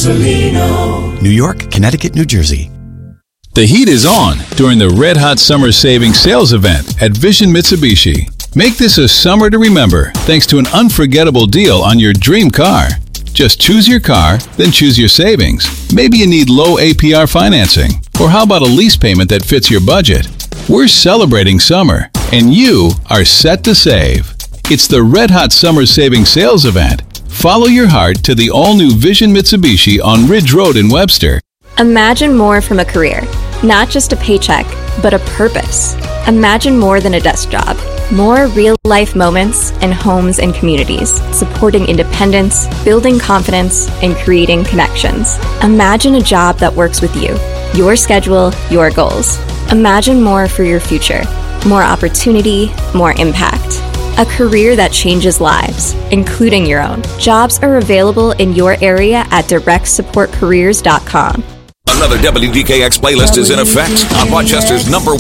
Ursulino. New York, Connecticut, New Jersey. The heat is on during the Red Hot Summer Savings Sales Event at Vision Mitsubishi. Make this a summer to remember thanks to an unforgettable deal on your dream car. Just choose your car, then choose your savings. Maybe you need low APR financing. Or how about a lease payment that fits your budget? We're celebrating summer, and you are set to save. It's the Red Hot Summer Savings Sales Event. Follow your heart to the all-new Vision Mitsubishi on Ridge Road in Webster. Imagine more from a career. Not just a paycheck, but a purpose. Imagine more than a desk job. More real-life moments in homes and communities, supporting independence, building confidence, and creating connections. Imagine a job that works with you, your schedule, your goals. Imagine more for your future. More opportunity, more impact. A career that changes lives, including your own. Jobs are available in your area at directsupportcareers.com. Another WDKX playlist is in effect on Rochester's #1